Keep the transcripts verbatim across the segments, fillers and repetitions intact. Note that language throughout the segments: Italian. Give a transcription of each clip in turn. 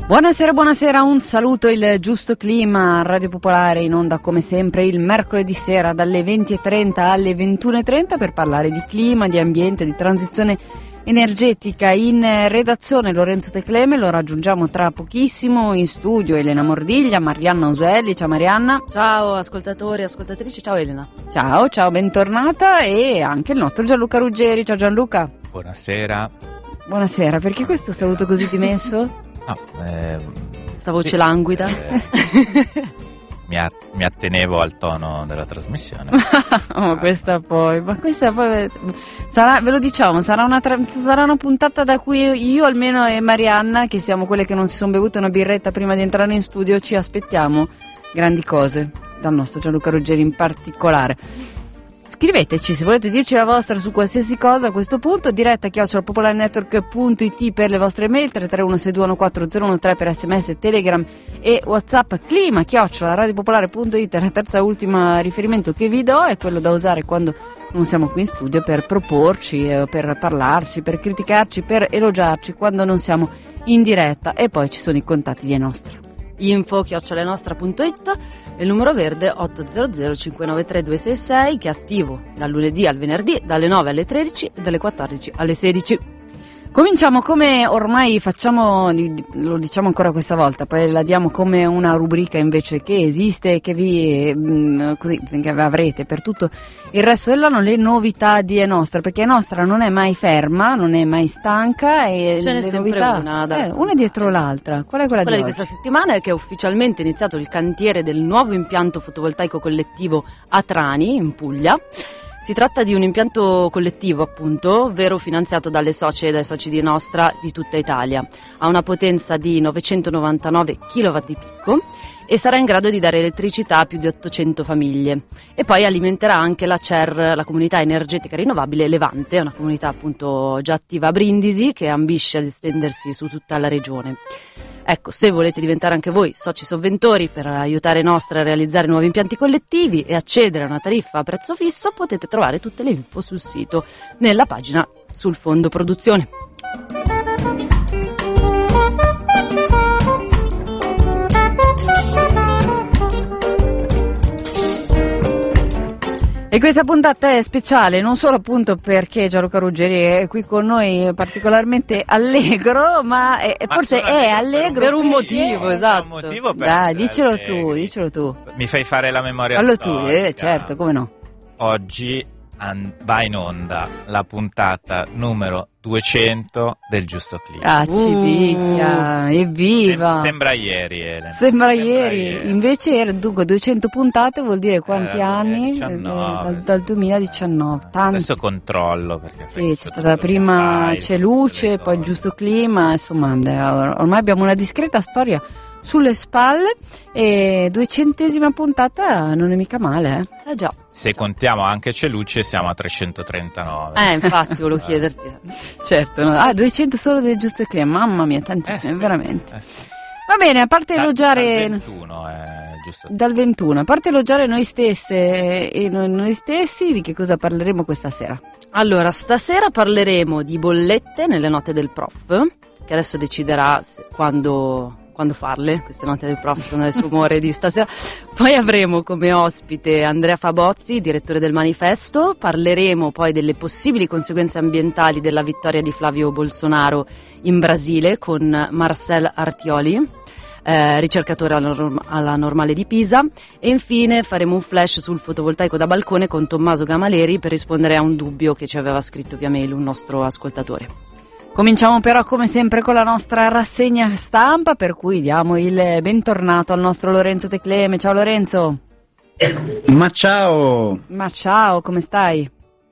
Buonasera, buonasera, un saluto, il Giusto Clima, Radio Popolare in onda come sempre il mercoledì sera dalle venti e trenta alle ventuno e trenta per parlare di clima, di ambiente, di transizione energetica. In redazione Lorenzo Tecleme, lo raggiungiamo tra pochissimo, in studio Elena Mordiglia, Marianna Usuelli. Ciao Marianna. Ciao ascoltatori e ascoltatrici, ciao Elena. Ciao, ciao, bentornata, e anche il nostro Gianluca Ruggeri. Ciao Gianluca. Buonasera. Buonasera, perché questo saluto così dimesso? No, eh, Questa voce sì, languida. Eh, mi, a, mi attenevo al tono della trasmissione. Oh, questa poi, ma questa poi sarà, ve lo diciamo, sarà una, tra, sarà una puntata da cui io almeno e Marianna, che siamo quelle che non si sono bevute una birretta prima di entrare in studio, ci aspettiamo grandi cose dal nostro Gianluca Ruggeri in particolare. Scriveteci se volete dirci la vostra su qualsiasi cosa a questo punto, diretta chiocciola popolarenetwork punto it per le vostre mail, tre tre uno sei due uno quattro zero uno tre per sms, telegram e whatsapp, clima chiocciola radiopopolare punto it. La terza ultima riferimento che vi do è quello da usare quando non siamo qui in studio per proporci, eh, per parlarci, per criticarci, per elogiarci quando non siamo in diretta, e poi ci sono i contatti dei nostri. Info chiocciola nostra punto it e il numero verde otto zero zero cinque nove tre due sei sei, che è attivo dal lunedì al venerdì dalle nove alle tredici e dalle quattordici alle sedici. Cominciamo come ormai facciamo, lo diciamo ancora questa volta, poi la diamo come una rubrica invece che esiste e che vi mh, così che avrete per tutto il resto dell'anno, le novità di È Nostra, perché È Nostra non è mai ferma, non è mai stanca, e ce n'è le sempre novità, una, da... eh, una dietro l'altra. Qual è quella, quella di, di oggi? questa settimana è che è ufficialmente iniziato il cantiere del nuovo impianto fotovoltaico collettivo a Trani, in Puglia. Si tratta di un impianto collettivo, appunto, ovvero finanziato dalle socie e dai soci di Nostra di tutta Italia. Ha una potenza di novecentonovantanove chilowatt di picco e sarà in grado di dare elettricità a più di ottocento famiglie. E poi alimenterà anche la C E R, la Comunità Energetica Rinnovabile Levante, una comunità appunto già attiva a Brindisi che ambisce ad estendersi su tutta la regione. Ecco, se volete diventare anche voi soci sovventori per aiutare Nostra a realizzare nuovi impianti collettivi e accedere a una tariffa a prezzo fisso, potete trovare tutte le info sul sito, nella pagina sul fondo produzione. E questa puntata è speciale non solo appunto perché Gianluca Ruggeri è qui con noi particolarmente allegro, ma, è, ma forse è allegro per un perché... motivo, Per esatto. un motivo per Dai, essere dicelo allegri. tu, dicelo tu. Mi fai fare la memoria Allora tu, storica. eh, certo, come no. Oggi an- va in onda la puntata numero duecento del Giusto Clima. Ah, ci picchia, evviva! Sem- sembra ieri, Elena. Sembra ieri. Invece era dunque duecento puntate, vuol dire quanti Eh, anni? duemiladiciannove, Eh, dal, dal duemiladiciannove, tanti. Adesso controllo perché Sì, sai, c'è stata prima file, C'è tutte Luce, le poi cose. Giusto Clima, insomma or- ormai abbiamo una discreta storia sulle spalle, e duecentesima puntata non è mica male, eh? Eh già. Se contiamo anche C'è Luce siamo a trecentotrentanove. Eh, infatti, volevo chiederti. Certo, no? Ah, duecento solo del Giusto Clima, mamma mia, tantissime, Eh sì, veramente. eh sì. Va bene, a parte Da- elogiare... dal ventuno è giusto. Dal ventuno, a parte elogiare noi stesse e noi, noi stessi, di che cosa parleremo questa sera? Allora, stasera parleremo di bollette nelle note del prof, che adesso deciderà se- quando, quando farle, queste note del prof, secondo il suo umore di stasera. Poi avremo come ospite Andrea Fabozzi, direttore del Manifesto. Parleremo poi delle possibili conseguenze ambientali della vittoria di Flavio Bolsonaro in Brasile con Marcel Artioli, Eh, ricercatore alla, norm- alla Normale di Pisa, e infine faremo un flash sul fotovoltaico da balcone con Tommaso Gamaleri per rispondere a un dubbio che ci aveva scritto via mail un nostro ascoltatore. Cominciamo però come sempre con la nostra rassegna stampa, per cui diamo il bentornato al nostro Lorenzo Tecleme. Ciao Lorenzo. Ma ciao! Ma ciao, come stai?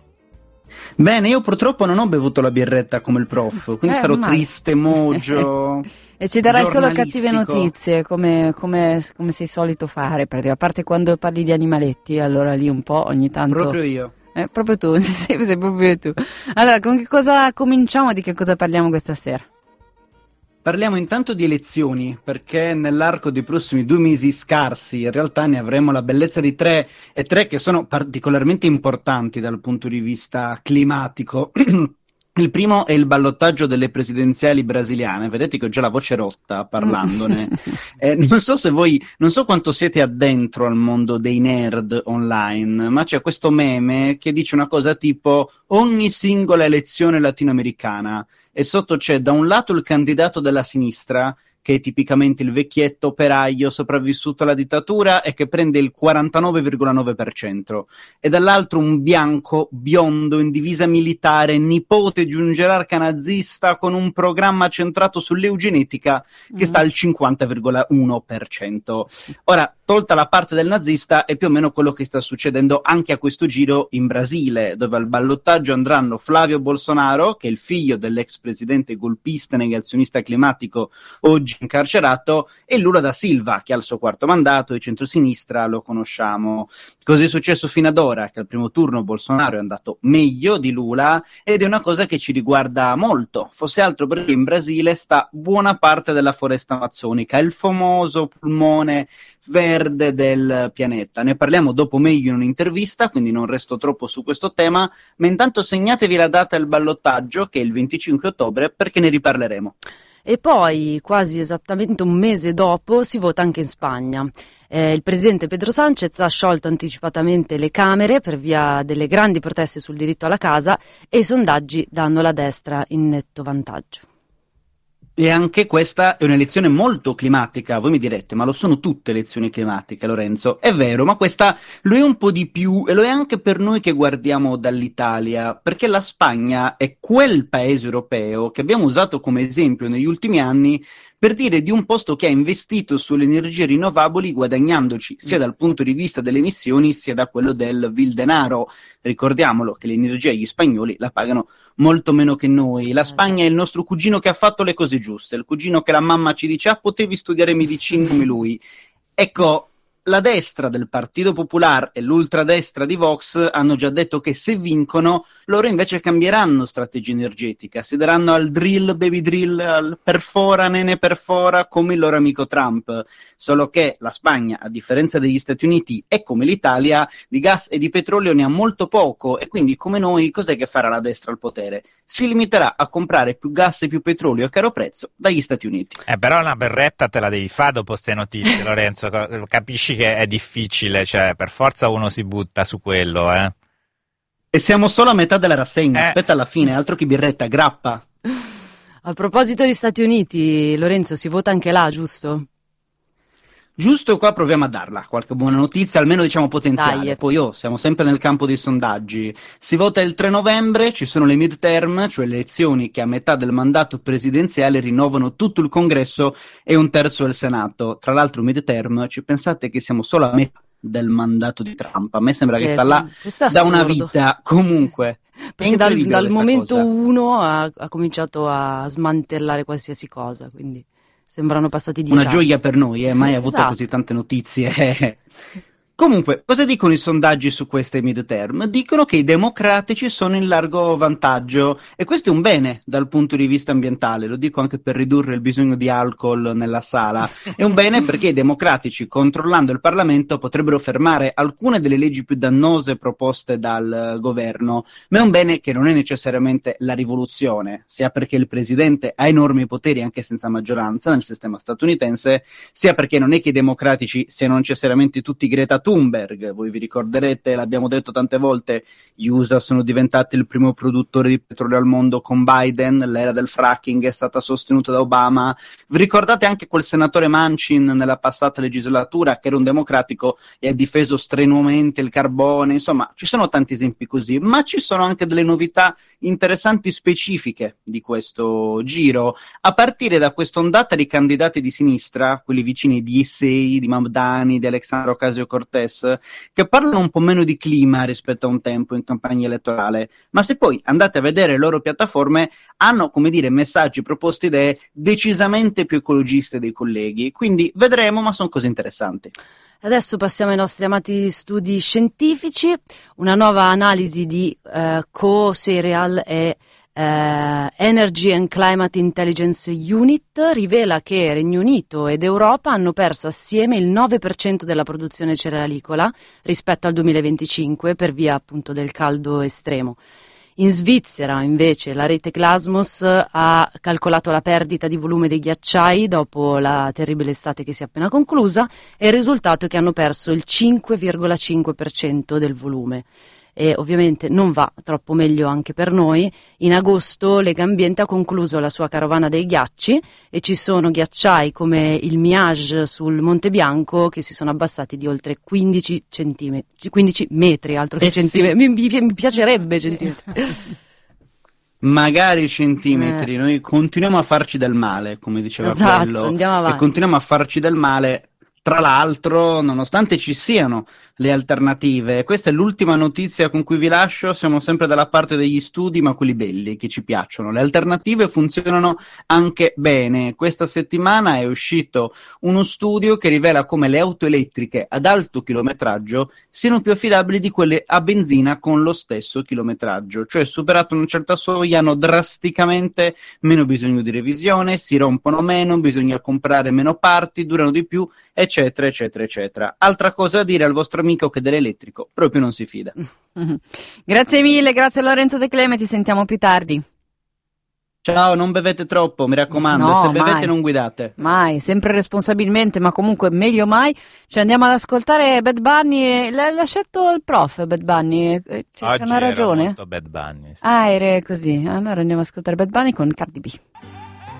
Bene, io purtroppo non ho bevuto la birretta come il prof, quindi Eh, sarò mai. triste, mogio. E ci darai solo cattive giornalistico. notizie, come, come, come sei solito fare, praticamente. A parte quando parli di animaletti, allora lì un po' ogni tanto... Proprio io. Eh, proprio tu, sei, sei proprio tu. Allora, con che cosa cominciamo, di che cosa parliamo questa sera? Parliamo intanto di elezioni, perché nell'arco dei prossimi due mesi scarsi in realtà ne avremo la bellezza di tre, e tre che sono particolarmente importanti dal punto di vista climatico. Il primo è il ballottaggio delle presidenziali brasiliane. Vedete che ho già la voce rotta parlandone. eh, non so se voi, non so quanto siete addentro al mondo dei nerd online, ma c'è questo meme che dice una cosa tipo ogni singola elezione latinoamericana, e sotto c'è da un lato il candidato della sinistra, che è tipicamente il vecchietto operaio sopravvissuto alla dittatura e che prende il quarantanove virgola nove per cento, e dall'altro un bianco, biondo, in divisa militare, nipote di un gerarca nazista con un programma centrato sull'eugenetica che sta al cinquanta virgola uno per cento. Ora, tolta la parte del nazista, è più o meno quello che sta succedendo anche a questo giro in Brasile, dove al ballottaggio andranno Flavio Bolsonaro, che è il figlio dell'ex presidente golpista negazionista climatico, oggi incarcerato, e Lula da Silva, che ha il suo quarto mandato, e centrosinistra lo conosciamo. Così è successo fino ad ora, che al primo turno Bolsonaro è andato meglio di Lula, ed è una cosa che ci riguarda molto, fosse altro perché in Brasile sta buona parte della foresta amazzonica, il famoso pulmone verde del pianeta. Ne parliamo dopo meglio in un'intervista, quindi non resto troppo su questo tema, ma intanto segnatevi la data del ballottaggio, che è il venticinque ottobre, perché ne riparleremo. E poi, quasi esattamente un mese dopo, si vota anche in Spagna. Eh, il presidente Pedro Sánchez ha sciolto anticipatamente le Camere per via delle grandi proteste sul diritto alla casa, e i sondaggi danno la destra in netto vantaggio. E anche questa è un'elezione molto climatica. Voi mi direte, ma lo sono tutte elezioni climatiche, Lorenzo? È vero, ma questa lo è un po' di più, e lo è anche per noi che guardiamo dall'Italia, perché la Spagna è quel paese europeo che abbiamo usato come esempio negli ultimi anni per dire di un posto che ha investito sulle energie rinnovabili, guadagnandoci sia dal punto di vista delle emissioni sia da quello del vil denaro. Ricordiamolo che l'energia gli spagnoli la pagano molto meno che noi. La Spagna è il nostro cugino che ha fatto le cose giuste, il cugino che la mamma ci dice: ah, potevi studiare medicina come lui. Ecco, la destra del Partito Popolare e l'ultradestra di Vox hanno già detto che se vincono loro invece cambieranno strategia energetica, si daranno al drill, baby drill, al perfora, nene perfora, come il loro amico Trump. Solo che la Spagna, a differenza degli Stati Uniti e come l'Italia, di gas e di petrolio ne ha molto poco, e quindi come noi cos'è che farà la destra al potere? Si limiterà a comprare più gas e più petrolio a caro prezzo dagli Stati Uniti. Eh, però una berretta te la devi fare dopo ste notizie, Lorenzo, capisci che è difficile, cioè per forza uno si butta su quello, eh. E siamo solo a metà della rassegna, eh. aspetta alla fine, altro che birretta, grappa. A proposito di Stati Uniti, Lorenzo, si vota anche là, giusto? Giusto, qua proviamo a darla, qualche buona notizia, almeno diciamo potenziale. Dai. Poi oh, siamo sempre nel campo dei sondaggi. Si vota il tre novembre, ci sono le midterm, cioè le elezioni che a metà del mandato presidenziale rinnovano tutto il congresso e un terzo del Senato. Tra l'altro midterm, ci pensate che siamo solo a metà del mandato di Trump? A me sembra Sì, che sta là da una vita. Comunque, perché dal, dal momento uno ha, ha cominciato a smantellare qualsiasi cosa, quindi sembrano passati dieci una anni. gioia per noi, eh? Mai avuto Esatto. così tante notizie. Comunque, cosa dicono i sondaggi su queste midterm? Dicono che i democratici sono in largo vantaggio, e questo è un bene dal punto di vista ambientale, lo dico anche per ridurre il bisogno di alcol nella sala. È un bene perché i democratici, controllando il Parlamento, potrebbero fermare alcune delle leggi più dannose proposte dal governo, ma è un bene che non è necessariamente la rivoluzione, sia perché il presidente ha enormi poteri anche senza maggioranza nel sistema statunitense, sia perché non è che i democratici siano necessariamente tutti Greta Thunberg. Voi vi ricorderete, l'abbiamo detto tante volte, gli U S A sono diventati il primo produttore di petrolio al mondo con Biden, l'era del fracking è stata sostenuta da Obama. Vi ricordate anche quel senatore Manchin nella passata legislatura che era un democratico e ha difeso strenuamente il carbone? Insomma, ci sono tanti esempi così, ma ci sono anche delle novità interessanti specifiche di questo giro, a partire da quest'ondata di candidati di sinistra, quelli vicini di Issei, di Mamdani, di Alexandra Ocasio-Cortez, che parlano un po' meno di clima rispetto a un tempo in campagna elettorale, ma se poi andate a vedere le loro piattaforme hanno, come dire, messaggi, proposte, idee decisamente più ecologiste dei colleghi, quindi vedremo, ma sono cose interessanti. Adesso passiamo ai nostri amati studi scientifici. Una nuova analisi di uh, Co-Serial e Uh, Energy and Climate Intelligence Unit rivela che Regno Unito ed Europa hanno perso assieme il nove per cento della produzione cerealicola rispetto al duemilaventicinque per via appunto del caldo estremo. In Svizzera, invece, la rete Glasmos ha calcolato la perdita di volume dei ghiacciai dopo la terribile estate che si è appena conclusa, e il risultato è che hanno perso il cinque virgola cinque per cento del volume. E ovviamente non va troppo meglio anche per noi. In agosto Legambiente ha concluso la sua carovana dei ghiacci e ci sono ghiacciai come il Miage sul Monte Bianco che si sono abbassati di oltre quindici centimetri, quindici metri, altro che eh centimetri, sì. mi, mi, mi piacerebbe centimetri. Magari centimetri, eh. Noi continuiamo a farci del male, come diceva esatto, quello, andiamo avanti. e continuiamo a farci del male. Tra l'altro, nonostante ci siano le alternative, questa è l'ultima notizia con cui vi lascio, siamo sempre dalla parte degli studi, ma quelli belli, che ci piacciono. Le alternative funzionano anche bene. Questa settimana è uscito uno studio che rivela come le auto elettriche ad alto chilometraggio siano più affidabili di quelle a benzina con lo stesso chilometraggio, cioè superato una certa soglia hanno drasticamente meno bisogno di revisione, si rompono meno, bisogna comprare meno parti, durano di più, eccetera, eccetera, eccetera. Altra cosa da dire al vostro amico che dell'elettrico proprio non si fida. Grazie mille, grazie Lorenzo De Cleme, ti sentiamo più tardi. Ciao, non bevete troppo, mi raccomando, no, e se bevete mai. non guidate. Mai, sempre responsabilmente, ma comunque meglio mai. Ci andiamo ad ascoltare Bad Bunny, l'ha lasciato il prof Bad Bunny, c'è Oggi una ragione? era molto Bad Bunny. Sì. Ah, era così, allora andiamo ad ascoltare Bad Bunny con Cardi B.